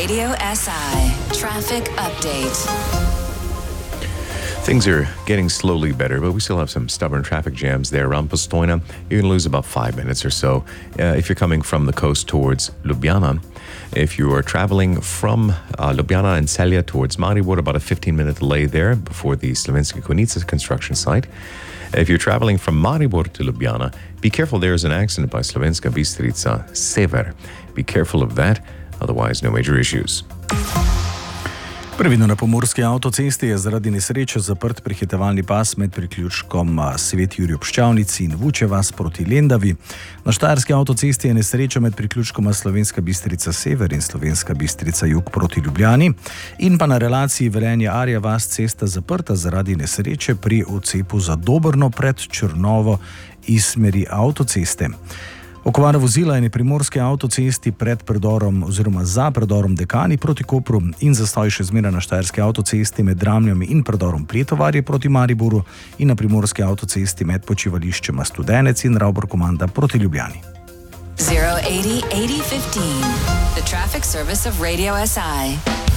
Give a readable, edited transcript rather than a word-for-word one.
Radio SI Traffic Update. Things are getting slowly better, but we still have some stubborn traffic jams there around Postojna. You're going to lose about 5 minutes or so if you're coming from the coast towards Ljubljana. If you are traveling from Ljubljana and Celje towards Maribor, about a 15-minute delay there before the Slovenska Konjica construction site. If you're traveling from Maribor to Ljubljana, be careful, there is an accident by Slovenska Bistrica Sever. Be careful of that, otherwise no major issues. Previdno na pomurski avtocesti je zaradi nesreče zaprt prehitevalni pas med priključkom Sveti Jurij ob Ščavnici in Vučevas proti Lendavi. Na štajerski avtocesti je nesreča med priključkoma Slovenska Bistrica Sever in Slovenska Bistrica Jug proti Ljubljani in pa na relaciji Velenje-Arja vas cesta zaprta zaradi nesreče pri odcepu za Dobrno pred Črnovo iz smeri avtoceste. Okvara vozila je na primorski avtocesti pred predorom oziroma za predorom Dekani proti Kopru in zastoj še zmeraj na štajerski avtocesti med Dramljami in predorom Pretovarje proti Mariboru in na primorski avtocesti med počivališčema Studenec in Ravbor-Komanda proti Ljubljani. 080 8015, the traffic service of Radio SI.